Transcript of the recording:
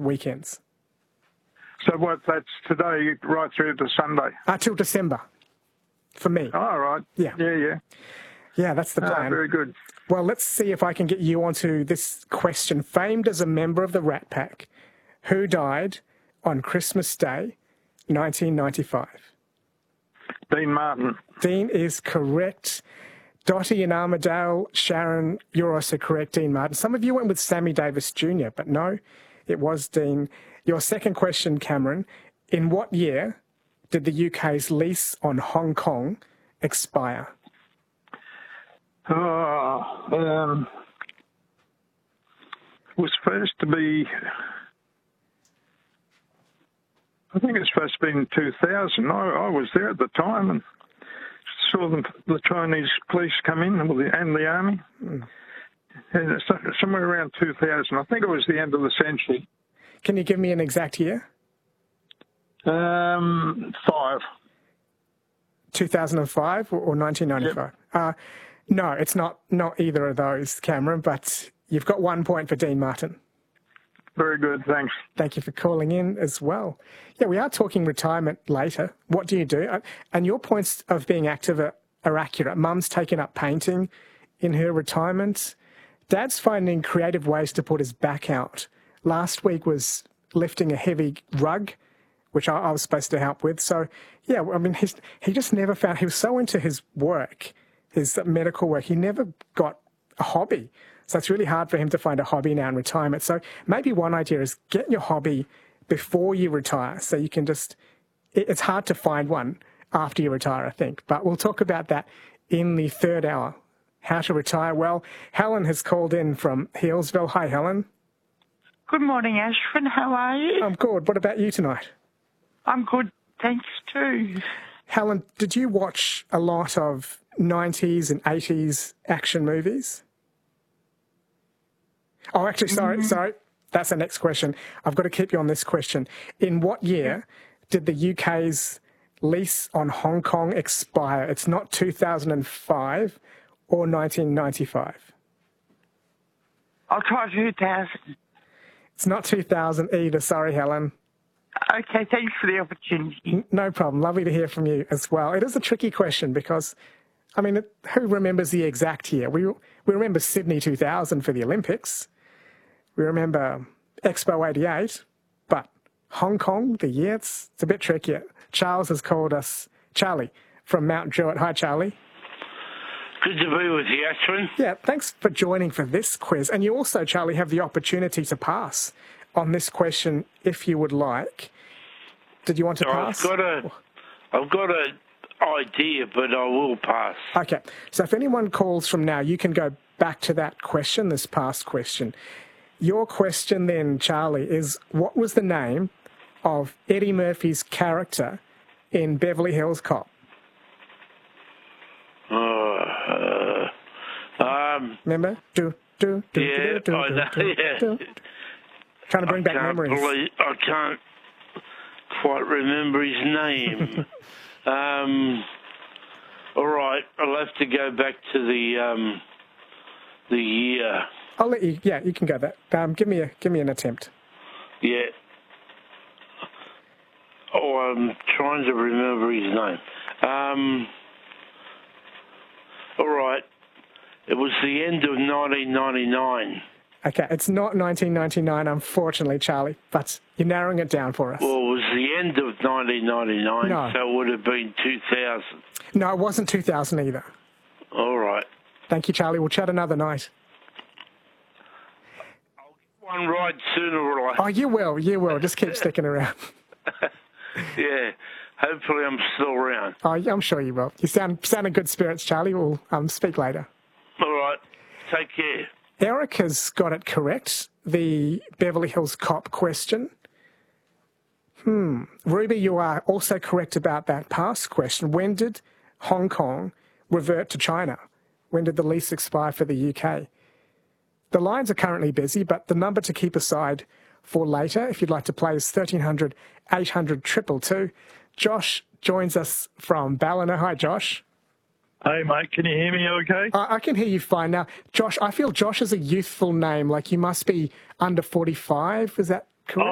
weekends. So what, that's today right through to Sunday? Till December, for me. Oh, right. Yeah. Yeah. Yeah, that's the plan. Very good. Well, let's see if I can get you onto this question. Famed as a member of the Rat Pack, who died on Christmas Day, 1995? Dean Martin. Dean is correct. Dottie and Armadale, Sharon, you're also correct, Dean Martin. Some of you went with Sammy Davis Jr., but no, it was Dean. Your second question, Cameron. In what year did the UK's lease on Hong Kong expire? Was supposed to be, I think it's supposed to be in 2000. I was there at the time and saw the Chinese police come in and the army. And somewhere around 2000. I think it was the end of the century. Can you give me an exact year? 5. 2005 or 1995? Yep. No, it's not either of those, Cameron, but you've got 1 point for Dean Martin. Very good, thanks. Thank you for calling in as well. Yeah, we are talking retirement later. What do you do? And your points of being active are accurate. Mum's taken up painting in her retirement. Dad's finding creative ways to put his back out. Last week was lifting a heavy rug, which I was supposed to help with. So, yeah, I mean, he just never found... He was so into his work, his medical work, he never got a hobby. So it's really hard for him to find a hobby now in retirement. So maybe one idea is get your hobby before you retire so you can just... It's hard to find one after you retire, I think. But we'll talk about that in the third hour. How to retire well. Helen has called in from Healesville. Hi, Helen. Good morning, Ashwin. How are you? I'm good. What about you tonight? I'm good, thanks too. Helen, did you watch a lot of 90s and 80s action movies? Oh, actually, sorry. That's the next question. I've got to keep you on this question. In what year did the UK's lease on Hong Kong expire? It's not 2005 or 1995. I'll try 2000. It's not 2000 either. Sorry, Helen. Okay, thanks for the opportunity. No problem. Lovely to hear from you as well. It is a tricky question because, I mean, who remembers the exact year? We remember Sydney 2000 for the Olympics. We remember Expo 88, but Hong Kong, the year, it's a bit trickier. Charles has called us, Charlie, from Mount Druitt. Hi, Charlie. Good to be with you, Ashwin. Yeah, thanks for joining for this quiz. And you also, Charlie, have the opportunity to pass on this question if you would like. Did you want to pass? I've got an idea, but I will pass. Okay. So if anyone calls from now, you can go back to that question, this past question. Your question then, Charlie, is what was the name of Eddie Murphy's character in Beverly Hills Cop? Remember? Yeah. Trying to bring back memories. I can't quite remember his name. All right, I'll have to go back to the year. I'll let you. Yeah, you can go that. Give me an attempt. Yeah. Oh, I'm trying to remember his name. All right. It was the end of 1999. Okay, it's not 1999, unfortunately, Charlie, but you're narrowing it down for us. Well, it was the end of 1999, no. So it would have been 2000. No, it wasn't 2000 either. All right. Thank you, Charlie. We'll chat another night. I'll get one right sooner or later. Oh, you will. Just keep sticking around. Yeah. Hopefully I'm still around. Oh, I'm sure you will. You sound in good spirits, Charlie. We'll speak later. All right. Take care. Eric has got it correct, the Beverly Hills Cop question. Ruby, you are also correct about that past question. When did Hong Kong revert to China? When did the lease expire for the UK? The lines are currently busy, but the number to keep aside for later, if you'd like to play, is 1300 800 222. Josh joins us from Ballina. Hi, Josh. Hey, mate, can you hear me okay? I can hear you fine now. Josh, I feel Josh is a youthful name, like you must be under 45. Is that correct?